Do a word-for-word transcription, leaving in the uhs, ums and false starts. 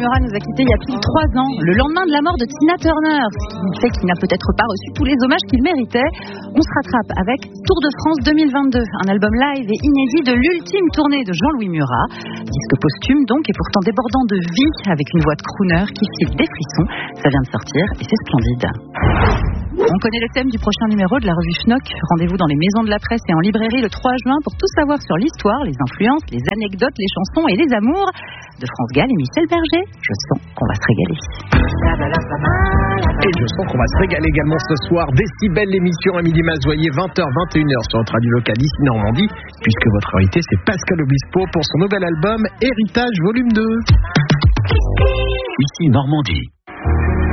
Murat nous a quittés il y a plus de trois ans, le lendemain de la mort de Tina Turner, ce qui fait qu'il n'a peut-être pas reçu tous les hommages qu'il méritait. On se rattrape avec Tour de France deux mille vingt-deux, un album live et inédit de l'ultime tournée de Jean-Louis Murat. Disque posthume donc et pourtant débordant de vie avec une voix de crooner qui file des frissons. Ça vient de sortir et c'est splendide. On connaît le thème du prochain numéro de la revue Schnock. Rendez-vous dans les maisons de la presse et en librairie le trois juin pour tout savoir sur l'histoire, les influences, les anecdotes, les chansons et les amours de France Gall et Michel Berger. Je sens qu'on va se régaler. Et je sens qu'on va se régaler également ce soir. Décibel, l'émission à midi Mazoyer, vingt heures vingt et une heures sur notre radio locale ici Normandie, puisque votre invité c'est Pascal Obispo pour son nouvel album Héritage volume deux. Ici Normandie.